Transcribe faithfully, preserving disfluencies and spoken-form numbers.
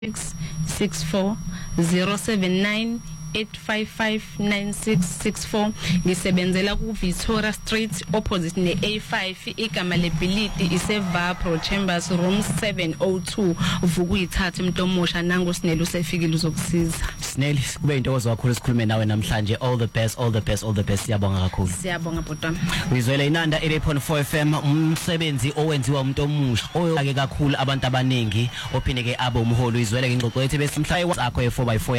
six six four zero seven nine eight five five nine six six four. Ngisebenzela ku Victoria Street opposite ne A five, igama lebility isevapro Chambers room seven oh two. Uvuka uyithatha umuntu omusha nangu Snell usefikile uzokusiza. Snell, kube intokozo kakhulu sikhulume nawe namhlanje. All the best, all the best, all the best. Siyabonga kakhulu. Siyabonga bhodwa. Uyizwela inanda eighty point four F M, umsebenzi owenziwa umuntu omusha oyake kakhulu abantu abaningi ophinde ke abe umholi. Uyizwela ingxoxo yethu besimhlaye wakho e four by four.